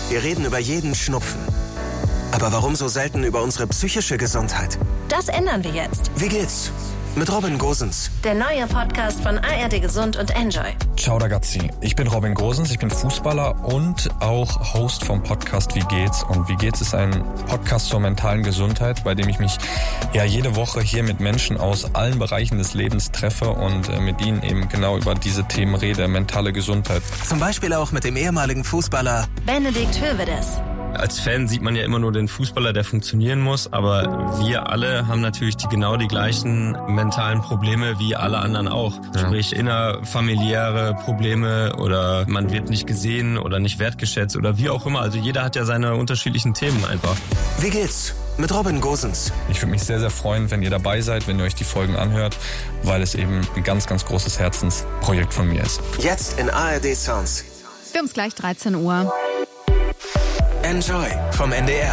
Wir reden über jeden Schnupfen. Aber warum so selten über unsere psychische Gesundheit? Das ändern wir jetzt. Wie geht's? Mit Robin Gosens. Der neue Podcast von ARD Gesund und Enjoy. Ciao ragazzi, ich bin Robin Gosens, ich bin Fußballer und auch Host vom Podcast Wie geht's? Und Wie geht's ist ein Podcast zur mentalen Gesundheit, bei dem ich mich jede Woche hier mit Menschen aus allen Bereichen des Lebens treffe und mit ihnen eben genau über diese Themen rede, mentale Gesundheit. Zum Beispiel auch mit dem ehemaligen Fußballer Benedikt Hövedes. Als Fan sieht man ja immer nur den Fußballer, der funktionieren muss, aber wir alle haben natürlich genau die gleichen mentalen Probleme wie alle anderen auch. Ja. Sprich innerfamiliäre Probleme oder man wird nicht gesehen oder nicht wertgeschätzt oder wie auch immer. Also jeder hat ja seine unterschiedlichen Themen einfach. Wie geht's? Mit Robin Gosens. Ich würde mich sehr, sehr freuen, wenn ihr dabei seid, wenn ihr euch die Folgen anhört, weil es eben ein ganz, ganz großes Herzensprojekt von mir ist. Jetzt in ARD Sounds. Wir haben es gleich 13 Uhr. Enjoy vom NDR.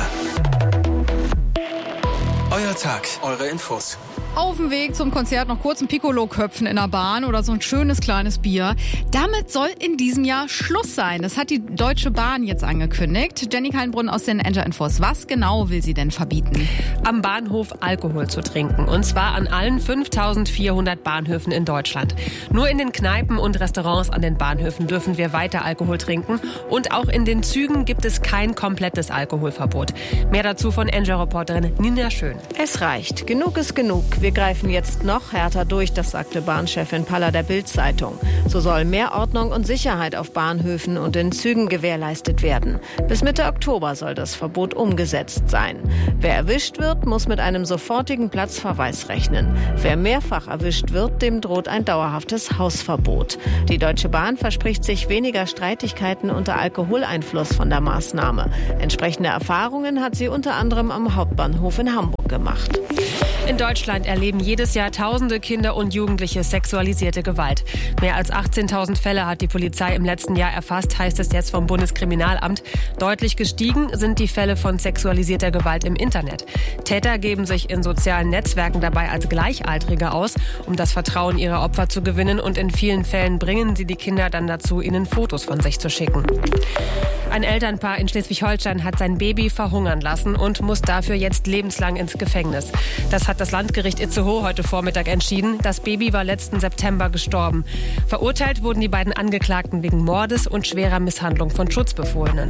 Euer Tag, eure Infos. Auf dem Weg zum Konzert noch kurz ein Piccolo köpfen in der Bahn oder so ein schönes kleines Bier. Damit soll in diesem Jahr Schluss sein. Das hat die Deutsche Bahn jetzt angekündigt. Jenny Kallenbrunn aus den Enjoy Infos. Was genau will sie denn verbieten? Am Bahnhof Alkohol zu trinken. Und zwar an allen 5400 Bahnhöfen in Deutschland. Nur in den Kneipen und Restaurants an den Bahnhöfen dürfen wir weiter Alkohol trinken. Und auch in den Zügen gibt es kein komplettes Alkoholverbot. Mehr dazu von Enjoy-Reporterin Nina Schön. Es reicht. Genug ist genug. Wir greifen jetzt noch härter durch, das sagte Bahnchefin Paller der Bild-Zeitung. So soll mehr Ordnung und Sicherheit auf Bahnhöfen und in Zügen gewährleistet werden. Bis Mitte Oktober soll das Verbot umgesetzt sein. Wer erwischt wird, muss mit einem sofortigen Platzverweis rechnen. Wer mehrfach erwischt wird, dem droht ein dauerhaftes Hausverbot. Die Deutsche Bahn verspricht sich weniger Streitigkeiten unter Alkoholeinfluss von der Maßnahme. Entsprechende Erfahrungen hat sie unter anderem am Hauptbahnhof in Hamburg gemacht. In Deutschland erleben jedes Jahr tausende Kinder und Jugendliche sexualisierte Gewalt. Mehr als 18.000 Fälle hat die Polizei im letzten Jahr erfasst, heißt es jetzt vom Bundeskriminalamt. Deutlich gestiegen sind die Fälle von sexualisierter Gewalt im Internet. Täter geben sich in sozialen Netzwerken dabei als Gleichaltrige aus, um das Vertrauen ihrer Opfer zu gewinnen, und in vielen Fällen bringen sie die Kinder dann dazu, ihnen Fotos von sich zu schicken. Ein Elternpaar in Schleswig-Holstein hat sein Baby verhungern lassen und muss dafür jetzt lebenslang ins Gefängnis. Das hat das Landgericht Itzehoe heute Vormittag entschieden. Das Baby war letzten September gestorben. Verurteilt wurden die beiden Angeklagten wegen Mordes und schwerer Misshandlung von Schutzbefohlenen.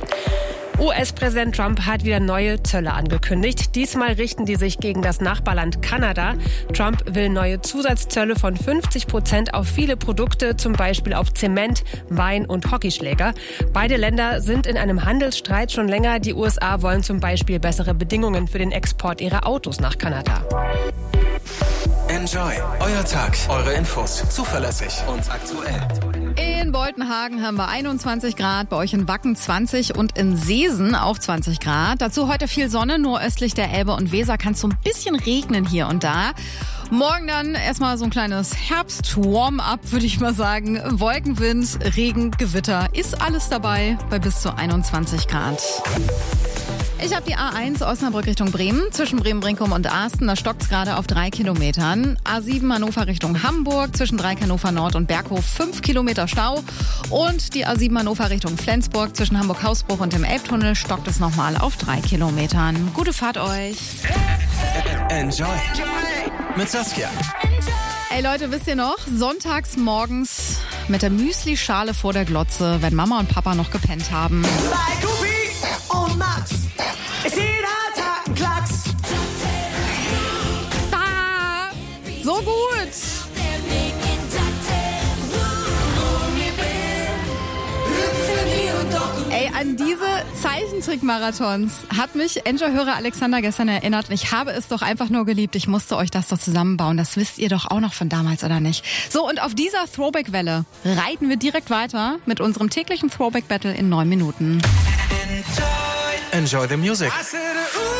US-Präsident Trump hat wieder neue Zölle angekündigt. Diesmal richten die sich gegen das Nachbarland Kanada. Trump will neue Zusatzzölle von 50% auf viele Produkte, zum Beispiel auf Zement, Wein und Hockeyschläger. Beide Länder sind in einem Handelsstreit schon länger. Die USA wollen zum Beispiel bessere Bedingungen für den Export ihrer Autos nach Kanada. Enjoy, euer Tag, eure Infos. Zuverlässig und aktuell. In Boltenhagen haben wir 21 Grad, bei euch in Wacken 20 und in Seesen auch 20 Grad. Dazu heute viel Sonne, nur östlich der Elbe und Weser kann es so ein bisschen regnen hier und da. Morgen dann erstmal so ein kleines Herbst-Warm-up, würde ich mal sagen. Wolkenwind, Regen, Gewitter, ist alles dabei bei bis zu 21 Grad. Ich habe die A1 Osnabrück Richtung Bremen, zwischen Bremen-Brinkum und Asten. Da stockt's gerade auf 3 Kilometern. A7 Hannover Richtung Hamburg, zwischen Dreieck Hannover Nord und Berghof 5 Kilometer Stau. Und die A7 Hannover Richtung Flensburg, zwischen Hamburg-Hausbruch und dem Elbtunnel stockt es nochmal auf 3 Kilometern. Gute Fahrt euch. Enjoy mit Saskia. Ey Leute, wisst ihr noch? Sonntags morgens mit der Müsli-Schale vor der Glotze, wenn Mama und Papa noch gepennt haben. Like und Max, ist jeder Tag ein Klacks. Ah, so gut. Ey, an diese Zeichentrick-Marathons hat mich Enjoy-Hörer Alexander gestern erinnert. Und ich habe es doch einfach nur geliebt. Ich musste euch das doch zusammenbauen. Das wisst ihr doch auch noch von damals, oder nicht? So, und auf dieser Throwback-Welle reiten wir direkt weiter mit unserem täglichen Throwback-Battle in 9 Minuten. Enjoy the music.